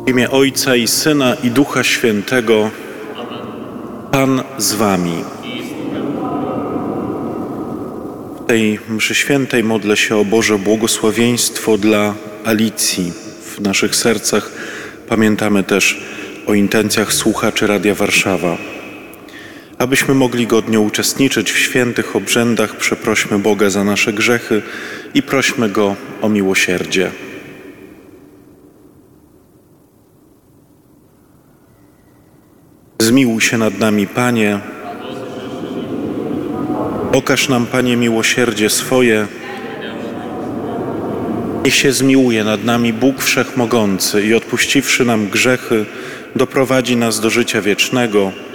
W imię Ojca i Syna i Ducha Świętego. Pan z wami. W tej mszy świętej modlę się o Boże błogosławieństwo dla Alicji. W naszych sercach pamiętamy też o intencjach słuchaczy Radia Warszawa. Abyśmy mogli godnie uczestniczyć w świętych obrzędach, przeprośmy Boga za nasze grzechy i prośmy Go o miłosierdzie. Zmiłuj się nad nami, Panie. Okaż nam, Panie, miłosierdzie swoje. Niech się zmiłuje nad nami Bóg Wszechmogący i odpuściwszy nam grzechy, doprowadzi nas do życia wiecznego